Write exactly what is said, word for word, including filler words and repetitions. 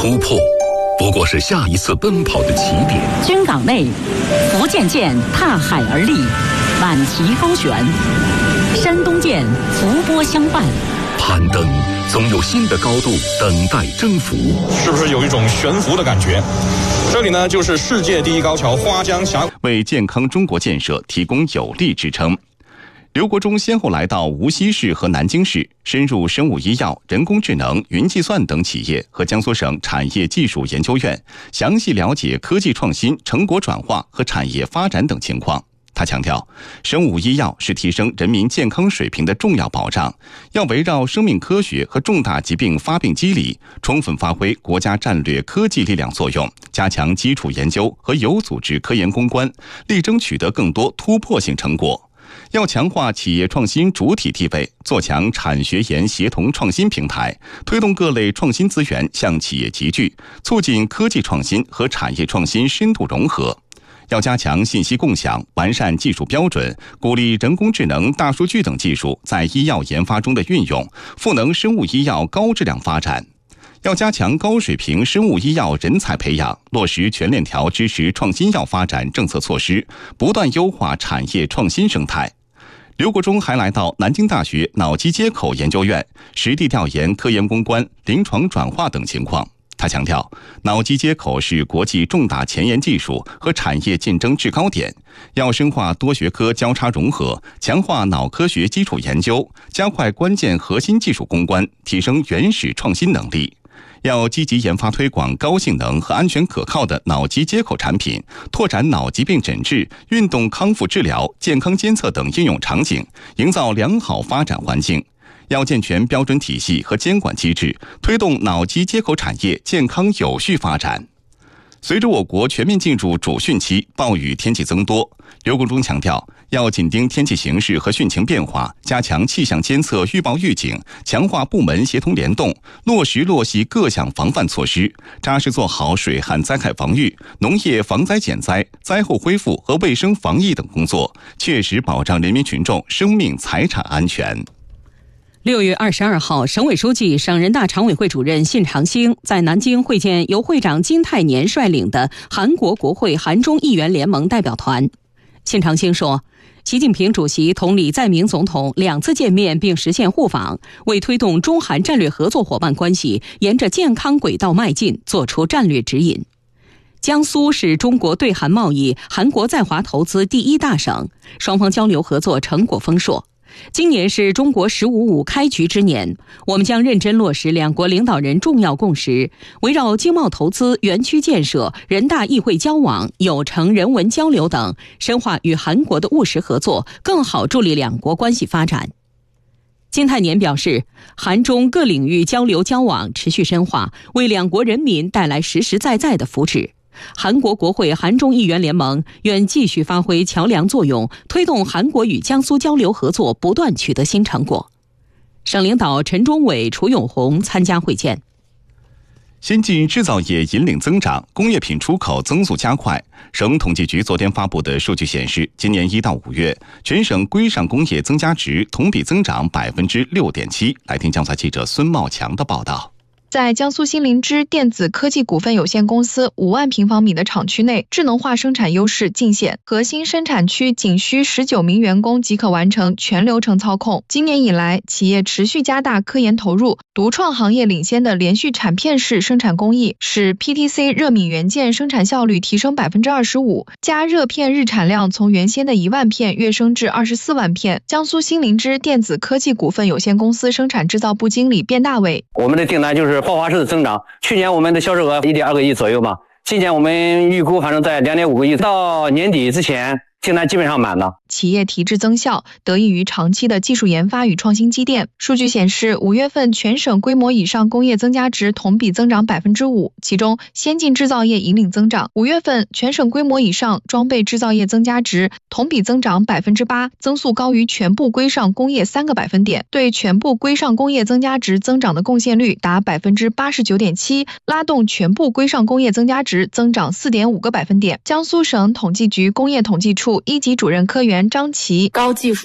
突破不过是下一次奔跑的起点。 军港内，福建舰踏海而立，满旗高悬；山东舰伏波相伴。 攀登总有新的高度等待征服， 是不是有一种悬浮的感觉？这里呢，就是世界第一高桥花江峡， 为健康中国建设提供有力支撑。刘国中先后来到无锡市和南京市，深入生物医药、人工智能、云计算等企业和江苏省产业技术研究院，详细了解科技创新、成果转化和产业发展等情况。他强调，生物医药是提升人民健康水平的重要保障，要围绕生命科学和重大疾病发病机理，充分发挥国家战略科技力量作用，加强基础研究和有组织科研攻关，力争取得更多突破性成果。要强化企业创新主体地位，做强产学研协同创新平台，推动各类创新资源向企业集聚，促进科技创新和产业创新深度融合。要加强信息共享，完善技术标准，鼓励人工智能、大数据等技术在医药研发中的运用，赋能生物医药高质量发展。要加强高水平生物医药人才培养，落实全链条支持创新药发展政策措施，不断优化产业创新生态。刘国中还来到南京大学脑机接口研究院，实地调研科研攻关、临床转化等情况。他强调，脑机接口是国际重大前沿技术和产业竞争制高点，要深化多学科交叉融合，强化脑科学基础研究，加快关键核心技术攻关，提升原始创新能力。要积极研发推广高性能和安全可靠的脑机接口产品，拓展脑疾病诊治、运动康复治疗、健康监测等应用场景，营造良好发展环境。要健全标准体系和监管机制，推动脑机接口产业健康有序发展。随着我国全面进入主汛期，暴雨天气增多，刘国中强调，要紧盯天气形势和汛情变化，加强气象监测预报预警，强化部门协同联动，落实落细各项防范措施，扎实做好水旱灾害防御、农业防灾减灾、灾后恢复和卫生防疫等工作，切实保障人民群众生命财产安全。 六月二十二号，省委书记、省人大常委会主任信长星在南京会见由会长金泰年率领的韩国国会韩中议员联盟代表团。信长星说，习近平主席同李在明总统两次见面并实现互访，为推动中韩战略合作伙伴关系沿着健康轨道迈进作出战略指引。江苏是中国对韩贸易、韩国在华投资第一大省，双方交流合作成果丰硕。今年是中国“十五五”开局之年，我们将认真落实两国领导人重要共识，围绕经贸投资、园区建设、人大议会交往、有成人文交流等，深化与韩国的务实合作，更好助力两国关系发展。金泰年表示，韩中各领域交流交往持续深化，为两国人民带来实实在在的福祉。韩国国会韩中议员联盟愿继续发挥桥梁作用，推动韩国与江苏交流合作不断取得新成果。省领导陈忠伟、楚永红参加会见。 先进制造业引领增长，工业品出口增速加快。省统计局昨天发布的数据显示，今年一到五月，全省规上工业增加值同比增长百分之六点七。来听江苏记者孙茂强的报道。 在江苏新灵芝电子科技股份有限公司五万平方米的厂区内，智能化生产优势尽显，核心生产区仅需十九名员工即可完成全流程操控。今年以来，企业持续加大科研投入，独创行业领先的连续产片式生产工艺，使 P T C 热敏元件生产效率提升 百分之二十五， 加热片日产量从原先的一万片跃升至二十四万片。江苏新灵芝电子科技股份有限公司生产制造部经理卞大伟： 我们的订单就是爆发式的增长，去年我们的销售额 一点二个亿左右嘛，今年我们预估反正在 两点五个亿，到年底之前订单基本上满了。 企业提质增效得益于长期的技术研发与创新积淀。数据显示，五月份全省规模以上工业增加值同比增长 百分之五， 其中先进制造业引领增长。五月份全省规模以上装备制造业增加值同比增长 百分之八， 增速高于全部规上工业三个百分点，对全部规上工业增加值增长的贡献率达 百分之八十九点七， 拉动全部规上工业增加值增长 四点五个百分点。江苏省统计局工业统计处一级主任科员张琪： 高技术